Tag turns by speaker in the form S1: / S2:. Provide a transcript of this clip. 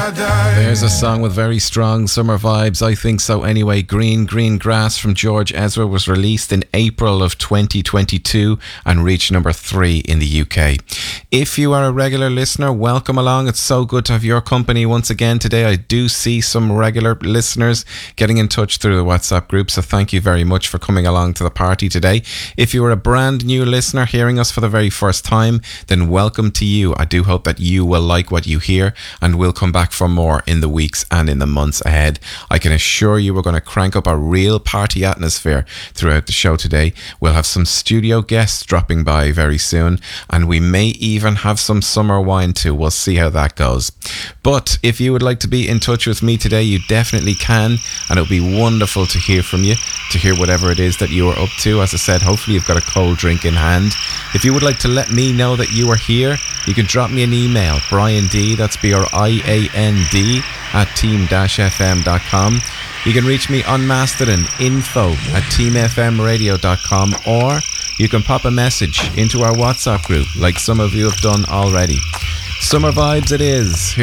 S1: There's a song with very strong summer vibes. I think so anyway. Green Grass from George Ezra was released in April of 2022 and reached number 3 in the UK. If you are a regular listener, welcome along. It's so good to have your company once again today. I do see some regular listeners getting in touch through the WhatsApp group, so thank you very much for coming along to the party today. If you are a brand new listener hearing us for the very first time, then welcome to you. I do hope that you will like what you hear and will come back for more in the weeks and in the months ahead. I can assure you we're going to crank up a real party atmosphere throughout the show today. We'll have some studio guests dropping by very soon, and we may even have some summer wine too. We'll see how that goes. But if you would like to be in touch with me today, you definitely can, and it would be wonderful to hear from you, to hear whatever it is that you are up to. As I said, hopefully you've got a cold drink in hand. If you would like to let me know that you are here, you can drop me an email, Brian D, that's BRIAND, at team-fm.com. You can reach me on Mastodon, info@teamfmradio.com, or you can pop a message into our WhatsApp group like some of you have done already. Summer vibes it is.